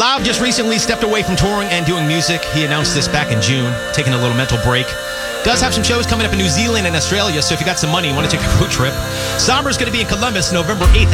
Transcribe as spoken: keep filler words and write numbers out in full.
Loud just recently stepped away from touring and doing music. He announced this back in June, taking a little mental break. Does have some shows coming up in New Zealand and Australia, so if you got some money and want to take a road trip. Sombra's going to be in Columbus November eighth.